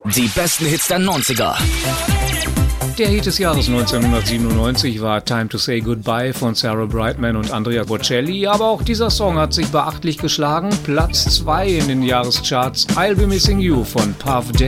Die besten Hits der 90er. Der Hit des Jahres 1997 war Time to Say Goodbye von Sarah Brightman und Andrea Bocelli, aber auch dieser Song hat sich beachtlich geschlagen. Platz 2 in den Jahrescharts, I'll Be Missing You von Puff Daddy.